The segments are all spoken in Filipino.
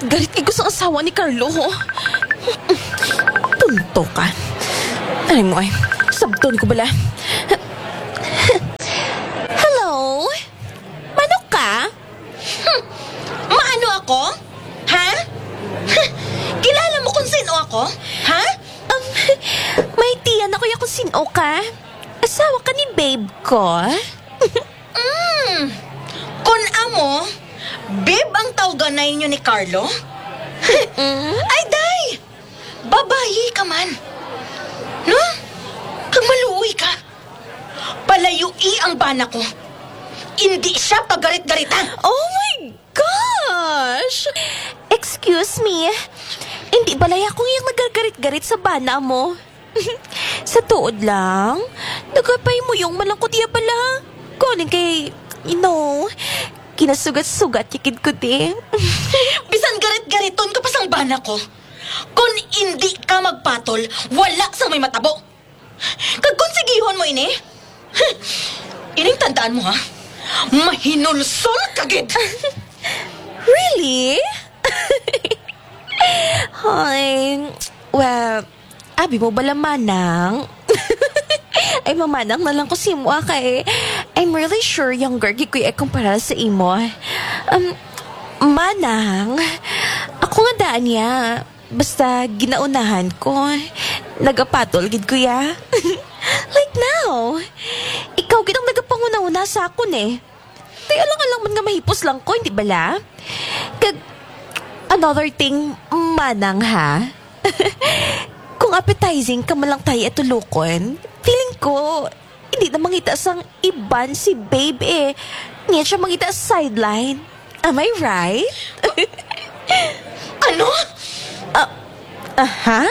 galit kay gusto ang asawa ni Carlo. Tunto ka. Ay mo ay, sabton ko bala. Hello? Mano ka? Maano ako? Ha? Kilala mo kung sino ako? Ha? May tiyan ako kung sino ka. Asawa ka ni babe ko. Kung amo, babe ang tawganay niyo ni Carlo? Ay, day! Babayi ka man. No? Kag maluoy ka. Palayui ang bana ko. Hindi siya pagarit-garitan. Oh my gosh! Excuse me. Hindi balay ako yung nagagarit-garit sa bana mo. Sa tuod lang, nagapay mo yung malangkot iya pala. Kunin kay, kinasugat-sugat yakid ko di. Bisan garit-gariton ka pa sang bana ko. Kung hindi ka magpatol, wala sang may matabo. Kag konsigihon mo ini. Ining tandaan mo ha. Mahinulsol kagid. Really? Hi. Well, abi mo bala manang? Ay mamanang na lang ko si mo kay I'm really sure younger gikoy ay kumpara sa imo. Manang, ako nga daan niya. Basta ginaunahan ko. Nagapatol gid ko ya. Like now. Ikaw gid ang nagapanguna-una sa akon eh. Kaya alang-alang man nga mahipos lang ko, hindi bala? Kag, another thing, manang ha? Kung appetizing ka malang tayo atulukon, feeling ko, hindi na mangita sang iban si babe eh. Ngayon siya mangita sa sideline. Am I right? Ano? Huh?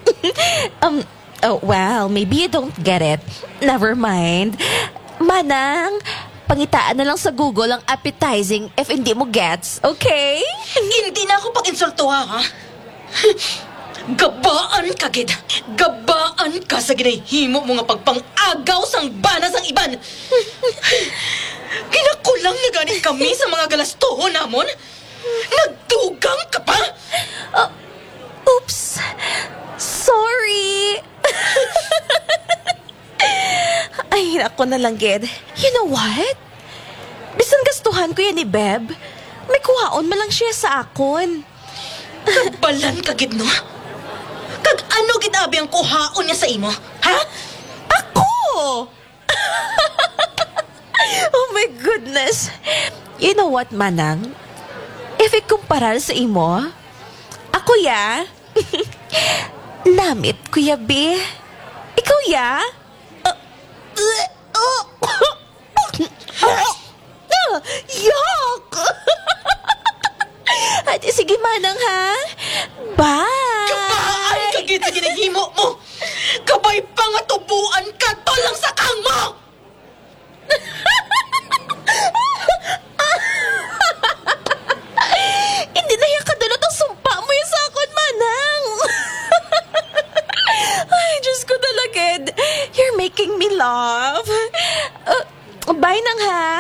Oh, well, maybe you don't get it. Never mind. Manang, pangitaan na lang sa Google ang appetizing if hindi mo gets, okay? Hindi na ako pag-insulto ha? Gabaan ka, gid. Gabaan ka sa ginahimo mo nga pagpang-agaw sang bana sang iban. Ginakulang na ganin kami sa mga galastohon namon. Nagdugang ka pa? Oops. Sorry. Ay, ako na lang, gid. You know what? Bisan gastuhan ko yan ni Beb, may kuhaon malang siya sa akon. Kabalan ka, gid, no? Kag ano ginabi ang kuhaon niya sa imo? Ha? Ako! Oh my goodness. You know what, Manang? If ikumparal sa imo, ako ya, namit kuya B. Ikaw ya? Yuck! Ate, sige Manang ha. Bye! Kabaan ka, gid, sa ginahimo mo! Kabay pa nga tubuan ka, tolang sa kang mo! Hindi na yung kadulot ang sumpa mo yung sakot, Manang. Ay, Diyos ko talaga. You're making me laugh. Bye nang ha.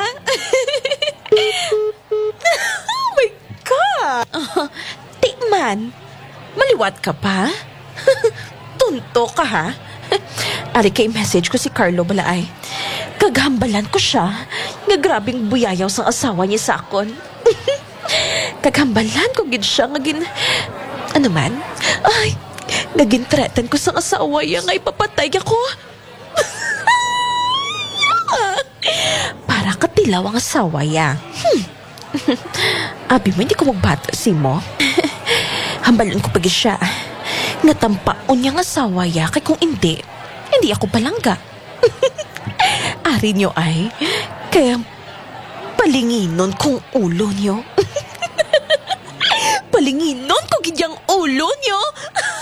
Oh my God. Tikman, maliwat ka pa? Tunto ka ha? Ari kay message ko si Carlo Balaay. Kaghambalan ko siya nga grabing buyayaw sang asawa niya sa akon. Kaghambalan ko gid siya nga ano man? Ay, naging threaten ko sang asawa niya nga ipapatay ako. Para katilaw ang asawa niya. Abi mo, hindi ko magbata si mo. Hambalon ko pagi siya. Natampaon niyang asawa niya kay kung hindi ako palangga. Ari niyo ay, kaya palinginon kong ulo niyo. Palinginon ko gidyang ulo niyo.